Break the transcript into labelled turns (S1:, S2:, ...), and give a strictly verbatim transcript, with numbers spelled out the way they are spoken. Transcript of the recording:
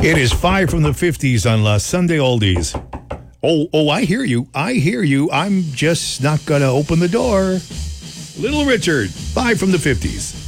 S1: It is five from the fifties on La Sunday Oldies. Oh, oh, I hear you. I hear you. I'm just not going to open the door. Little Richard, five from the fifties.